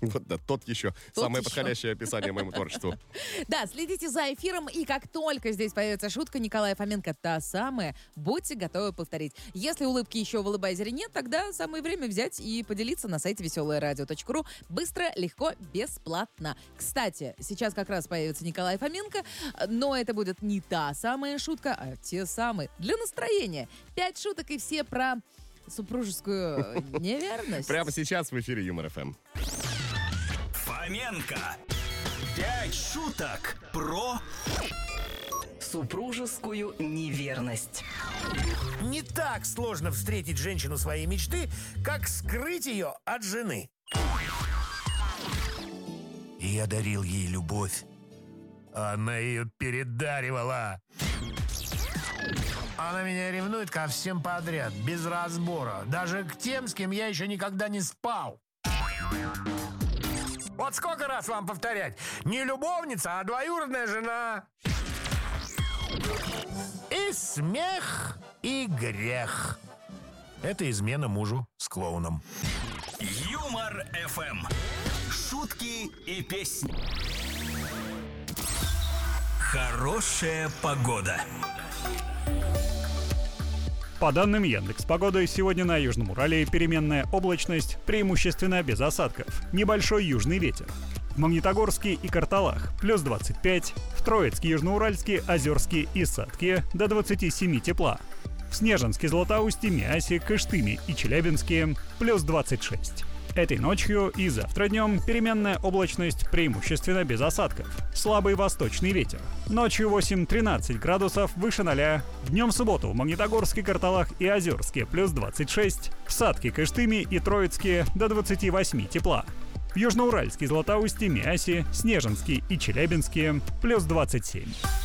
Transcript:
Вот да, тот еще. Самое подходящее описание моему творчеству. Да, следите за эфиром, и как только здесь появится шутка Николая Фоменко, та самая, будьте готовы повторить. Если улыбки еще в улыбайзере нет, тогда самое время взять и поделиться на сайте веселоерадио.ру. Быстро, легко, бесплатно. Кстати, сейчас как раз появится Николай Фоменко, но это будет не та самая шутка, а те самые. Для настроения. 5 шуток и все про супружескую неверность. Прямо сейчас в эфире Юмор ФМ. Фоменко. 5 шуток про супружескую неверность. Не так сложно встретить женщину своей мечты, как скрыть ее от жены. Я дарил ей любовь. Она ее передаривала. Она меня ревнует ко всем подряд, без разбора. Даже к тем, с кем я еще никогда не спал. Вот сколько раз вам повторять? Не любовница, а двоюродная жена. И смех, и грех. Это измена мужу с клоуном. Юмор ФМ. Шутки и песни. Хорошая погода. По данным Яндекс.Погоды, сегодня на Южном Урале переменная облачность, преимущественно без осадков. Небольшой южный ветер. В Магнитогорске и Карталах плюс 25, в Троицке, Южноуральске, Озерске и Сатке до 27 тепла. В Снежинске, Златоусте, Миасе, Кыштыме и Челябинске плюс 26. Этой ночью и завтра днем переменная облачность, преимущественно без осадков. Слабый восточный ветер. Ночью 8-13 градусов выше 0. Днем в субботу в Магнитогорске, Карталах и Озерске плюс 26. В Сатке, Кыштыме и Троицке до 28 тепла. В Южноуральске, Златоусте, Миасе, Снежинске и Челябинске плюс 27.